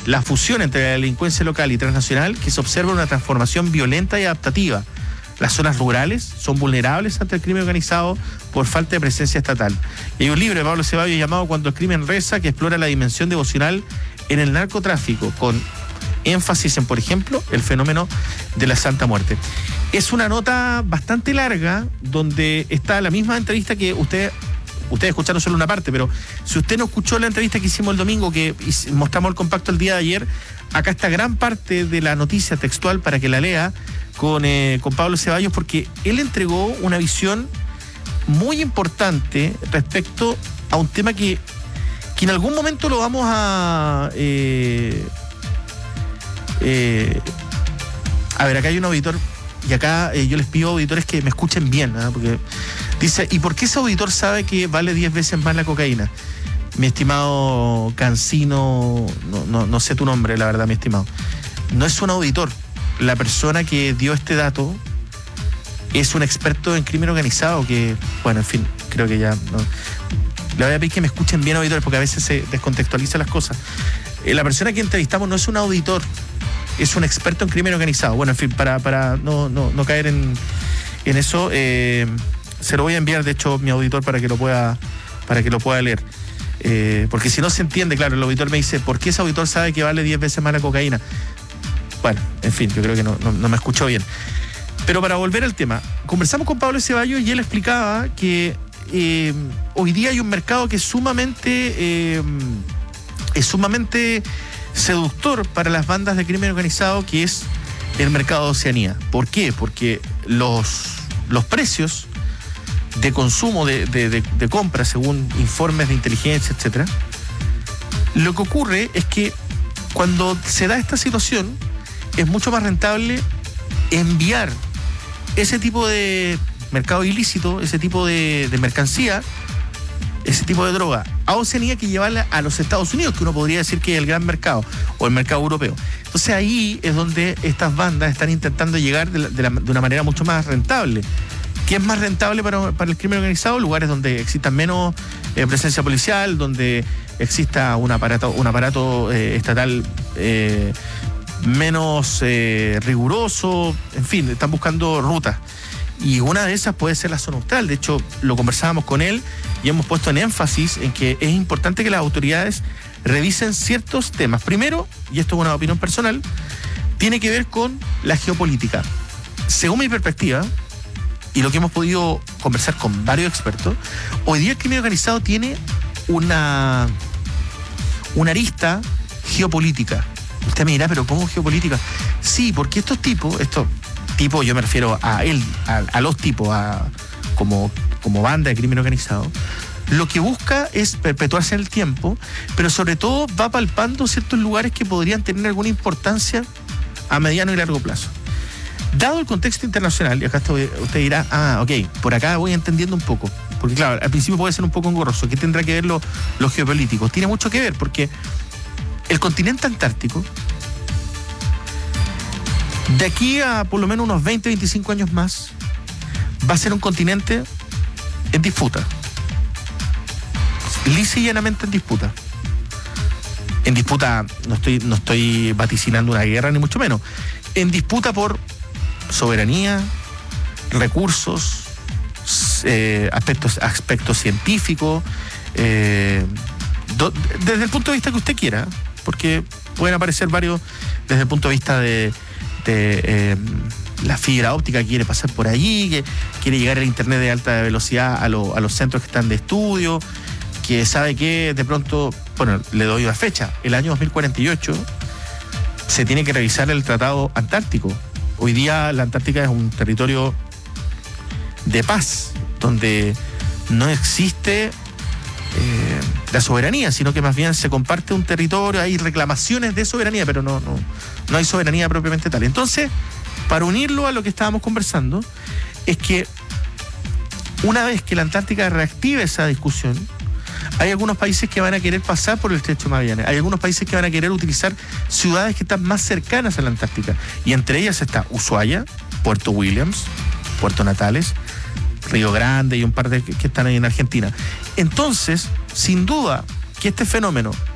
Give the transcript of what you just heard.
la fusión entre la delincuencia local y transnacional, que se observa una transformación violenta y adaptativa. Las zonas rurales son vulnerables ante el crimen organizado por falta de presencia estatal. Y hay un libro de Pablo Ceballos llamado Cuando el crimen reza, que explora la dimensión devocional en el narcotráfico, con énfasis en, por ejemplo, el fenómeno de la Santa Muerte. Es una nota bastante larga, donde está la misma entrevista que ustedes escucharon solo una parte, pero si usted no escuchó la entrevista que hicimos el domingo, que mostramos el compacto el día de ayer, acá está gran parte de la noticia textual para que la lea con Pablo Ceballos, porque él entregó una visión muy importante respecto a un tema que en algún momento lo vamos a ver, acá hay un auditor, y acá yo les pido, auditores, que me escuchen bien, ¿eh? Porque dice, ¿y por qué ese auditor sabe que vale 10 veces más la cocaína? Mi estimado Cancino, no sé tu nombre, la verdad, mi estimado. No es un auditor. La persona que dio este dato es un experto en crimen organizado que, bueno, en fin, creo que ya... No. Le voy a pedir que me escuchen bien, auditores, porque a veces se descontextualizan las cosas. La persona que entrevistamos no es un auditor, es un experto en crimen organizado. Bueno, en fin, para no caer en eso, se lo voy a enviar, de hecho, mi auditor para que lo pueda leer. Porque si no se entiende, claro, el auditor me dice, ¿por qué ese auditor sabe que vale 10 veces más la cocaína? Bueno, en fin, yo creo que no me escuchó bien. Pero para volver al tema, conversamos con Pablo Ceballos y él explicaba que hoy día hay un mercado que es sumamente seductor para las bandas de crimen organizado, que es el mercado de Oceanía. ¿Por qué? Porque los precios de consumo, de compra, según informes de inteligencia, etcétera, lo que ocurre es que cuando se da esta situación es mucho más rentable enviar ese tipo de mercado ilícito, ese tipo de mercancía, ese tipo de droga a Oceanía, que llevarla a los Estados Unidos, que uno podría decir que es el gran mercado, o el mercado europeo. Entonces ahí es donde estas bandas están intentando llegar de una manera mucho más rentable. ¿Qué es más rentable para el crimen organizado? Lugares donde exista menos presencia policial, donde exista un aparato estatal menos riguroso. En fin, están buscando rutas. Y una de esas puede ser la zona austral. De hecho, lo conversábamos con él y hemos puesto en énfasis en que es importante que las autoridades revisen ciertos temas. Primero, y esto es una opinión personal, tiene que ver con la geopolítica. Según mi perspectiva, y lo que hemos podido conversar con varios expertos, hoy día el crimen organizado tiene una arista geopolítica. Usted me dirá, ¿pero cómo geopolítica? Sí, porque estos tipos, yo me refiero a los tipos, como banda de crimen organizado, lo que busca es perpetuarse en el tiempo, pero sobre todo va palpando ciertos lugares que podrían tener alguna importancia a mediano y largo plazo. Dado el contexto internacional, y acá usted dirá, ok, por acá voy entendiendo un poco, porque claro, al principio puede ser un poco engorroso. ¿Qué tendrá que ver lo geopolítico? Tiene mucho que ver, porque el continente antártico, de aquí a por lo menos unos 20, 25 años más, va a ser un continente en disputa. Lisa y llanamente en disputa. En disputa, no estoy vaticinando una guerra, ni mucho menos. En disputa por soberanía, recursos, aspectos científicos, desde el punto de vista que usted quiera, porque pueden aparecer varios, desde el punto de vista de la fibra óptica que quiere pasar por allí, que quiere llegar al internet de alta velocidad a los centros que están de estudio, que sabe que de pronto, bueno, le doy una fecha, el año 2048 se tiene que revisar el Tratado Antártico. Hoy día la Antártica es un territorio de paz, donde no existe la soberanía, sino que más bien se comparte un territorio, hay reclamaciones de soberanía, pero no hay soberanía propiamente tal. Entonces, para unirlo a lo que estábamos conversando, es que una vez que la Antártica reactive esa discusión, hay algunos países que van a querer pasar por el Estrecho de Magallanes, hay algunos países que van a querer utilizar ciudades que están más cercanas a la Antártica, y entre ellas está Ushuaia, Puerto Williams, Puerto Natales, Río Grande y un par de que están ahí en Argentina. Entonces, sin duda que este fenómeno